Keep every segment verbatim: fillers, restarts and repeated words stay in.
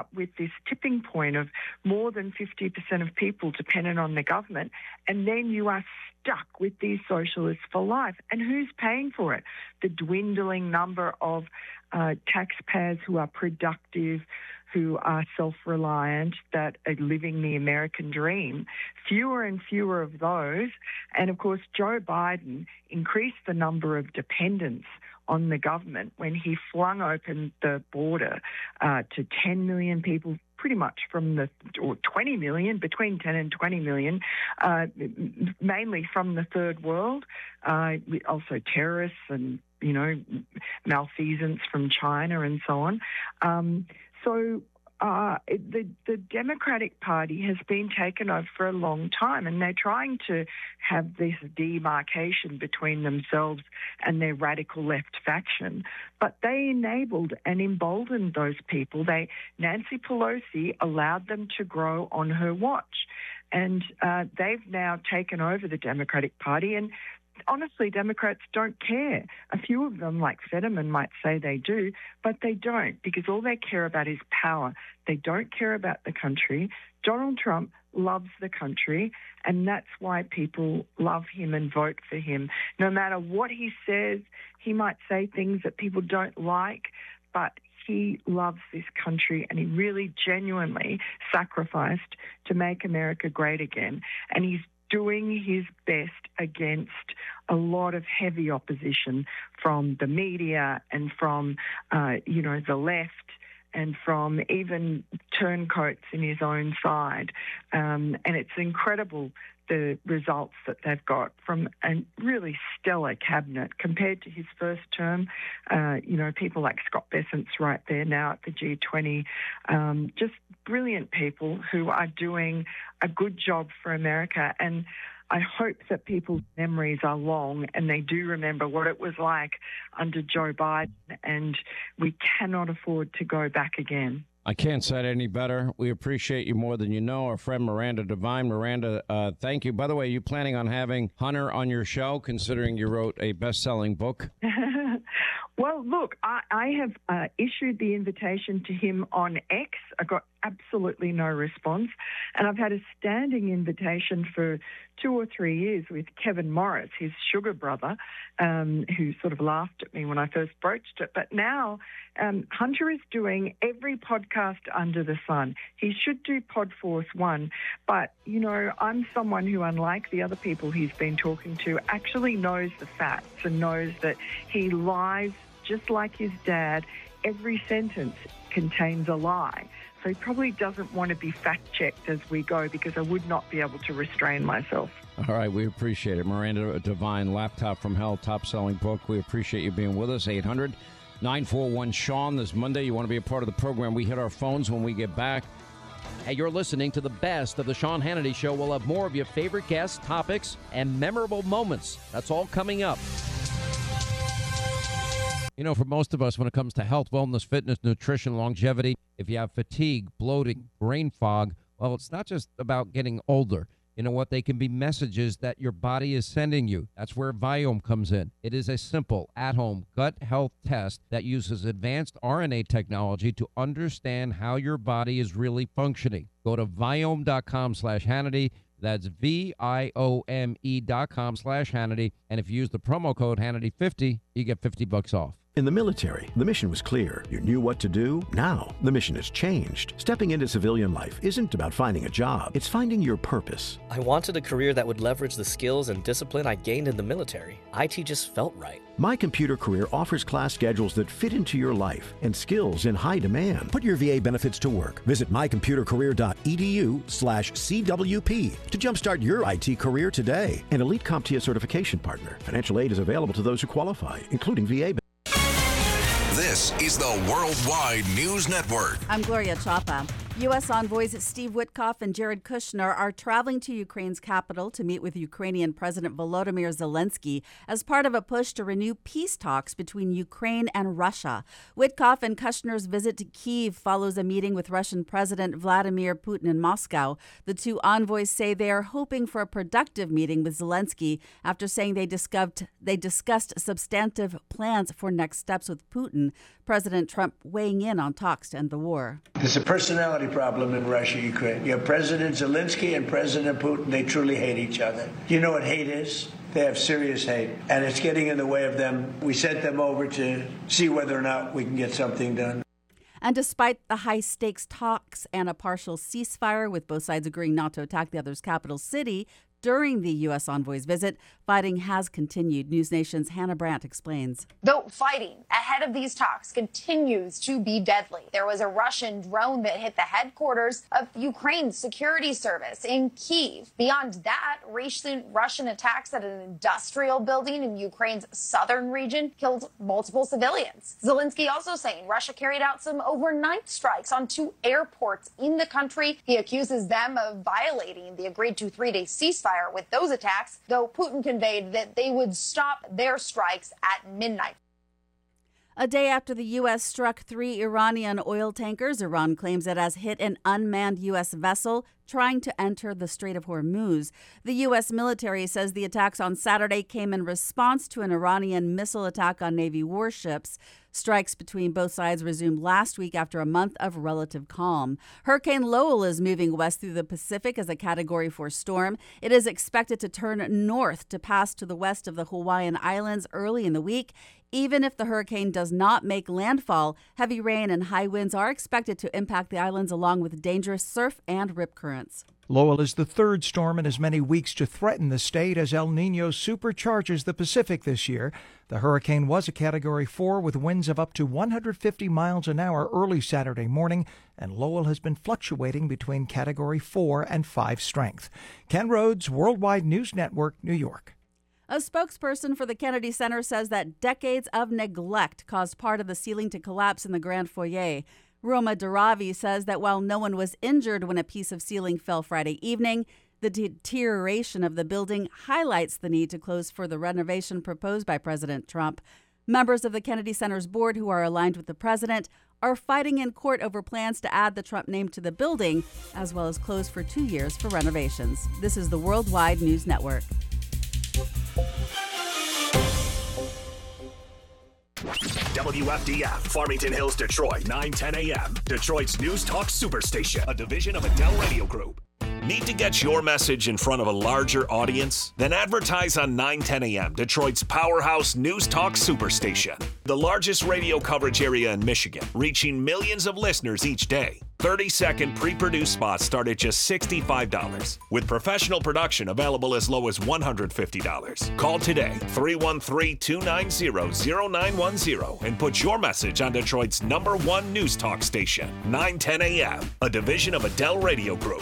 up with this tipping point of more than fifty percent of people dependent on the government, and then you are stuck with these socialists for life. And who's paying for it? The dwindling number of uh, taxpayers who are productive, who are self-reliant, that are living the American dream. Fewer and fewer of those. And, of course, Joe Biden increased the number of dependents on the government when he flung open the border uh, to ten million people, pretty much from the, or twenty million, between ten and twenty million, uh, mainly from the third world, uh, also terrorists and, you know, malfeasance from China and so on. Um, so uh, the, the Democratic Party has been taken over for a long time, and they're trying to have this demarcation between themselves and their radical left faction. But they enabled and emboldened those people. They Nancy Pelosi allowed them to grow on her watch. And uh, they've now taken over the Democratic Party, and honestly, Democrats don't care. A few of them, like Fetterman, might say they do, but they don't, because all they care about is power. They don't care about the country. Donald Trump loves the country, and that's why people love him and vote for him. No matter what he says, he might say things that people don't like, but he loves this country, and he really genuinely sacrificed to make America great again. And he's doing his best against a lot of heavy opposition from the media and from, uh, you know, the left and from even turncoats in his own side. Um, and it's incredible the results that they've got from a really stellar cabinet compared to his first term. Uh, you know, people like Scott Bessent's right there now at the G twenty, um, just brilliant people who are doing a good job for America. And I hope that people's memories are long and they do remember what it was like under Joe Biden, and we cannot afford to go back again. I can't say it any better. We appreciate you more than you know. Our friend Miranda Devine. Miranda, uh, thank you. By the way, are you planning on having Hunter on your show, considering you wrote a best-selling book? Well, look, I, I have uh, issued the invitation to him on X. I got absolutely no response. And I've had a standing invitation for two or three years with Kevin Morris, his sugar brother, um, who sort of laughed at me when I first broached it. But now um, Hunter is doing every podcast under the sun. He should do Podforce One. But, you know, I'm someone who, unlike the other people he's been talking to, actually knows the facts and knows that he lies just like his dad. Every sentence contains a lie. So he probably doesn't want to be fact-checked as we go, because I would not be able to restrain myself. All right, we appreciate it. Miranda Devine, Laptop from Hell, top-selling book. We appreciate you being with us. eight hundred nine four one Sean this Monday. You want to be a part of the program. We hit our phones when we get back. Hey, you're listening to the best of the Sean Hannity Show. We'll have more of your favorite guests, topics, and memorable moments. That's all coming up. You know, for most of us, when it comes to health, wellness, fitness, nutrition, longevity, if you have fatigue, bloating, brain fog, well, it's not just about getting older. You know what? They can be messages that your body is sending you. That's where Viome comes in. It is a simple, at-home gut health test that uses advanced R N A technology to understand how your body is really functioning. Go to Viome.com slash Hannity. That's V I O M E dot com slash Hannity. And if you use the promo code Hannity fifty, you get fifty bucks off. In the military, the mission was clear. You knew what to do. Now, the mission has changed. Stepping into civilian life isn't about finding a job. It's finding your purpose. I wanted a career that would leverage the skills and discipline I gained in the military. I T just felt right. My Computer Career offers class schedules that fit into your life and skills in high demand. Put your V A benefits to work. Visit mycomputercareer.edu slash CWP to jumpstart your I T career today. An Elite CompTIA certification partner. Financial aid is available to those who qualify, including V A benefits. This is the Worldwide News Network. I'm Gloria Chapa. U S envoys Steve Witkoff and Jared Kushner are traveling to Ukraine's capital to meet with Ukrainian President Volodymyr Zelensky as part of a push to renew peace talks between Ukraine and Russia. Witkoff and Kushner's visit to Kyiv follows a meeting with Russian President Vladimir Putin in Moscow. The two envoys say they are hoping for a productive meeting with Zelensky after saying they discussed, they discussed substantive plans for next steps with Putin. President Trump weighing in on talks to end the war. There's a personality problem in Russia, Ukraine. You have President Zelensky and President Putin. They truly hate each other. You know what hate is? They have serious hate, and it's getting in the way of them. We sent them over to see whether or not we can get something done. And despite the high-stakes talks and a partial ceasefire, with both sides agreeing not to attack the other's capital city, during the U S envoy's visit, fighting has continued. News Nation's Hannah Brandt explains. Though fighting ahead of these talks continues to be deadly. There was a Russian drone that hit the headquarters of Ukraine's security service in Kyiv. Beyond that, recent Russian attacks at an industrial building in Ukraine's southern region killed multiple civilians. Zelensky also saying Russia carried out some overnight strikes on two airports in the country. He accuses them of violating the agreed-to three-day ceasefire with those attacks, though Putin conveyed that they would stop their strikes at midnight. A day after the U S struck three Iranian oil tankers, Iran claims it has hit an unmanned U S vessel trying to enter the Strait of Hormuz. The U S military says the attacks on Saturday came in response to an Iranian missile attack on Navy warships. Strikes between both sides resumed last week after a month of relative calm. Hurricane Lowell is moving west through the Pacific as a Category four storm. It is expected to turn north to pass to the west of the Hawaiian Islands early in the week. Even if the hurricane does not make landfall, heavy rain and high winds are expected to impact the islands along with dangerous surf and rip currents. Lowell is the third storm in as many weeks to threaten the state as El Nino supercharges the Pacific this year. The hurricane was a Category four with winds of up to one hundred fifty miles an hour early Saturday morning, and Lowell has been fluctuating between Category four and five strength. Ken Rhodes, Worldwide News Network, New York. A spokesperson for the Kennedy Center says that decades of neglect caused part of the ceiling to collapse in the Grand Foyer. Roma Daravi says that while no one was injured when a piece of ceiling fell Friday evening, the deterioration of the building highlights the need to close for the renovation proposed by President Trump. Members of the Kennedy Center's board who are aligned with the president are fighting in court over plans to add the Trump name to the building, as well as close for two years for renovations. This is the Worldwide News Network. W F D F, Farmington Hills, Detroit, nine ten a.m. Detroit's News Talk Superstation, a division of Adele Radio Group. Need to get your message in front of a larger audience? Then advertise on nine ten a.m., Detroit's powerhouse News Talk Superstation. The largest radio coverage area in Michigan, reaching millions of listeners each day. thirty-second pre-produced spots start at just sixty-five dollars, with professional production available as low as one hundred fifty dollars. Call today, three one three, two nine zero, zero nine one zero, and put your message on Detroit's number one news talk station, nine ten a.m., a division of Adele Radio Group.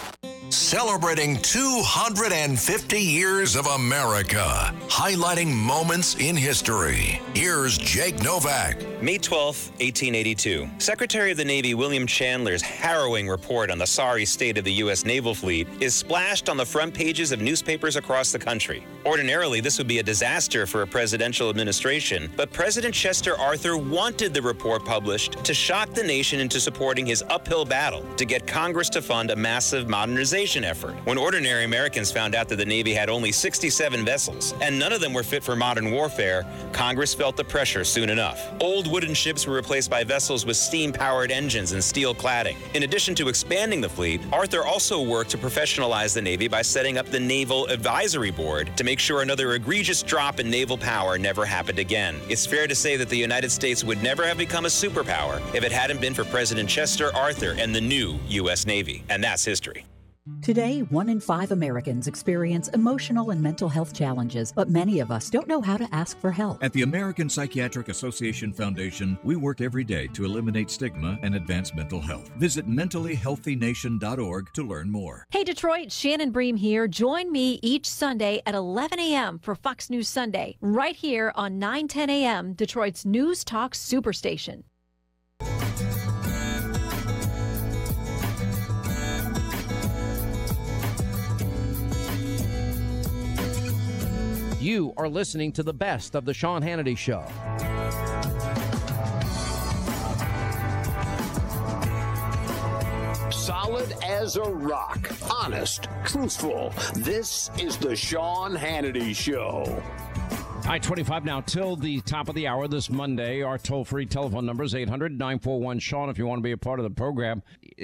Celebrating two hundred fifty years of America, highlighting moments in history. Here's Jake Novak. May twelfth, eighteen eighty-two. Secretary of the Navy William Chandler's harrowing report on the sorry state of the U S naval fleet is splashed on the front pages of newspapers across the country. Ordinarily, this would be a disaster for a presidential administration, but President Chester Arthur wanted the report published to shock the nation into supporting his uphill battle to get Congress to fund a massive modernization effort. When ordinary Americans found out that the Navy had only sixty-seven vessels and none of them were fit for modern warfare, Congress felt the pressure soon enough. Old wooden ships were replaced by vessels with steam-powered engines and steel cladding. In addition to expanding the fleet, Arthur also worked to professionalize the Navy by setting up the Naval Advisory Board to make sure another egregious drop in naval power never happened again. It's fair to say that the United States would never have become a superpower if it hadn't been for President Chester Arthur and the new U S Navy. And that's history. Today, one in five Americans experience emotional and mental health challenges, but many of us don't know how to ask for help. At the American Psychiatric Association Foundation, we work every day to eliminate stigma and advance mental health. Visit mentally healthy nation dot org to learn more. Hey Detroit, Shannon Bream here. Join me each Sunday at eleven a.m. for Fox News Sunday, right here on nine ten a.m., Detroit's News Talk Superstation. You are listening to the best of the Sean Hannity Show. Solid as a rock. Honest. Truthful. This is the Sean Hannity Show. I twenty-five now till the top of the hour this Monday. Our toll-free telephone number is eight hundred nine four one Sean if you want to be a part of the program.